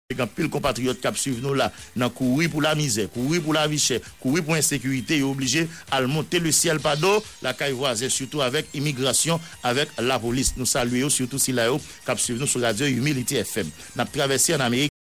Quand pile compatriotes qui suivent nous là, dans courir pour la misère, courir pour la vie chère, courir pour l'insécurité, ils sont obligés à monter le ciel pas d'eau, la caille voisine, surtout avec immigration, avec la police. Nous saluons surtout si là qui suivent nous sur Radio Humility FM. Nous avons traversé en Amérique.